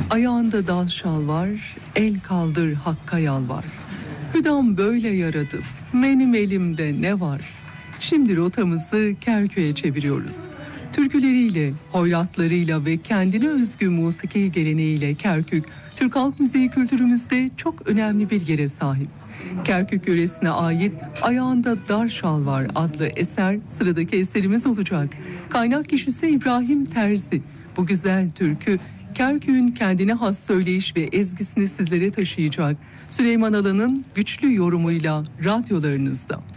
Ayağında dal şal var, el kaldır hakka yalvar. Hüdam böyle yaradı, benim elimde ne var? Şimdi rotamızı Kerkük'e çeviriyoruz. Türküleriyle, hoyratlarıyla ve kendine özgü musiki geleneğiyle Kerkük, Türk halk müziği kültürümüzde çok önemli bir yere sahip. Kerkük yöresine ait Ayağında Dar Şal Var adlı eser sıradaki eserimiz olacak. Kaynak kişisi İbrahim Terzi. Bu güzel türkü Kerkük'ün kendine has söyleyiş ve ezgisini sizlere taşıyacak. Süleyman Alan'ın güçlü yorumuyla radyolarınızda.